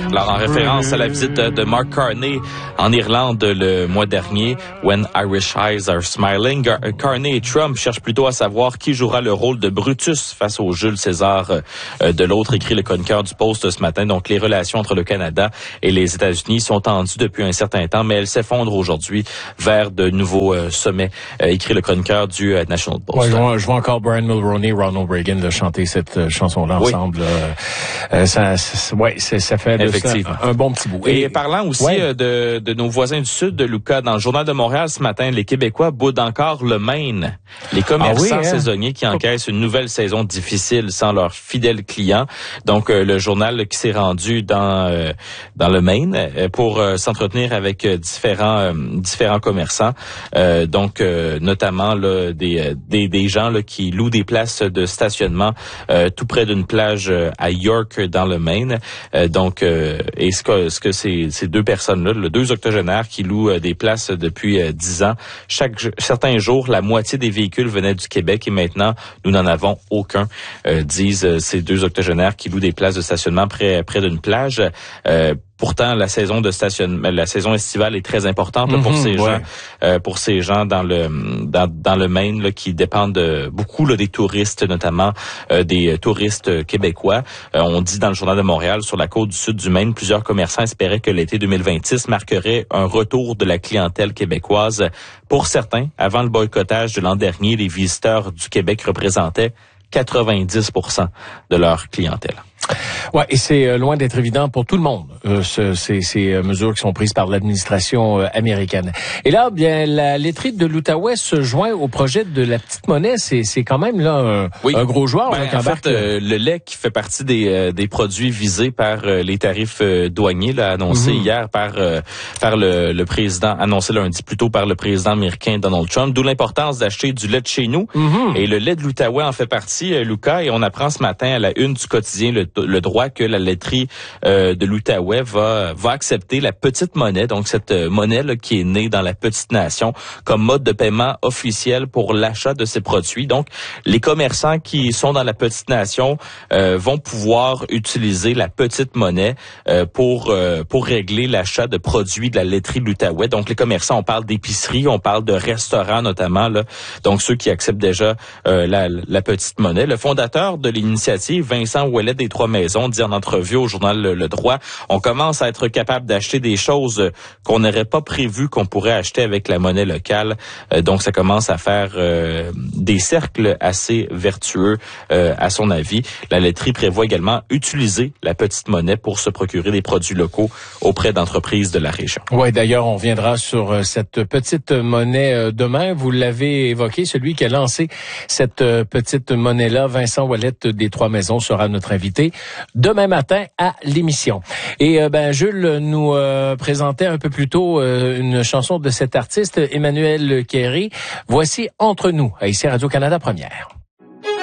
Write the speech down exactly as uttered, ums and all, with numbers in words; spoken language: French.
Alors, en référence à la visite de Mark Carney en Irlande le mois dernier, When Irish Eyes Are Smiling, Carney et Trump cherchent plutôt à savoir qui jouera le rôle de Brutus face au Jules César de l'autre, écrit le chroniqueur du Post ce matin. Donc, les relations entre le Canada et les États-Unis sont tendues depuis un certain temps, mais elles s'effondrent aujourd'hui vers de nouveaux euh, sommets, euh, écrit le chroniqueur du euh, National Post. Ouais, je, vois, je vois encore Brian Mulroney et Ronald Reagan là, chanter cette euh, chanson-là oui. ensemble. Euh, ça, ça, ouais, ça fait de ça un bon petit bout. Et, et parlant aussi ouais. euh, de, de nos voisins du Sud, de Lucas, dans le Journal de Montréal ce matin, les Québécois boudent encore le Maine. Les commerçants ah oui, hein? saisonniers qui encaissent une nouvelle saison difficile sans leurs fidèles clients. Donc, euh, le journal là, qui s'est rendu dans euh, dans le Maine euh, pour euh, s'entretenir avec euh, différents euh, différents commerçants. Euh, donc, euh, notamment là, des, euh, des des gens là, qui louent des places de stationnement euh, tout près d'une plage euh, à York dans le Maine. Euh, donc, euh, et ce que ce que ces, ces deux personnes-là, le deux octogénaires qui louent euh, des places depuis euh, dix ans, chaque certains jours, la moitié des véhicules venaient du Québec et maintenant nous n'en avons aucun, euh, disent euh, ces deux octogénaires qui louent des places de stationnement près près d'une plage. Euh, Pourtant, la saison de stationnement, la saison estivale est très importante là, pour mm-hmm, ces ouais. gens, euh, pour ces gens dans le dans, dans le Maine là, qui dépendent de, beaucoup là, des touristes, notamment euh, des touristes québécois. Euh, on dit dans le Journal de Montréal, sur la côte du sud du Maine, plusieurs commerçants espéraient que l'été deux mille vingt-six marquerait un retour de la clientèle québécoise. Pour certains, avant le boycottage de l'an dernier, les visiteurs du Québec représentaient quatre-vingt-dix pour cent de leur clientèle. Ouais, et c'est euh, loin d'être évident pour tout le monde, euh, ce, ces, ces euh, mesures qui sont prises par l'administration euh, américaine. Et là, bien, la laiterie de l'Outaouais se joint au projet de la petite monnaie. C'est, c'est quand même là un, oui. un gros joueur. Ben, là, en fait, euh, le lait qui fait partie des, euh, des produits visés par euh, les tarifs euh, douaniers, là, annoncé mm-hmm. hier par euh, par le, le président, annoncé lundi plutôt par le président américain Donald Trump. D'où l'importance d'acheter du lait de chez nous. Mm-hmm. Et le lait de l'Outaouais en fait partie, euh, Lucas. Et on apprend ce matin à la une du quotidien le le droit que la laiterie euh, de l'Outaouais va va accepter la petite monnaie, donc cette euh, monnaie là, qui est née dans la petite nation, comme mode de paiement officiel pour l'achat de ces produits. Donc, les commerçants qui sont dans la petite nation euh, vont pouvoir utiliser la petite monnaie euh, pour euh, pour régler l'achat de produits de la laiterie de l'Outaouais. Donc, les commerçants, on parle d'épiceries, on parle de restaurants notamment, là, donc ceux qui acceptent déjà euh, la, la petite monnaie. Le fondateur de l'initiative, Vincent Ouellet des Trois-Maisons, dit en entrevue au journal Le, Le Droit, on commence à être capable d'acheter des choses qu'on n'aurait pas prévu qu'on pourrait acheter avec la monnaie locale. Euh, donc, ça commence à faire euh, des cercles assez vertueux, euh, à son avis. La laiterie prévoit également utiliser la petite monnaie pour se procurer des produits locaux auprès d'entreprises de la région. Oui, d'ailleurs, on viendra sur cette petite monnaie demain. Vous l'avez évoqué, celui qui a lancé cette petite monnaie-là, Vincent Ouellet des Trois-Maisons, sera notre invité demain matin à l'émission. Et euh, ben Jules nous euh, présentait un peu plus tôt euh, une chanson de cet artiste, Emmanuel Quéré. Voici Entre nous, ici Radio-Canada Première.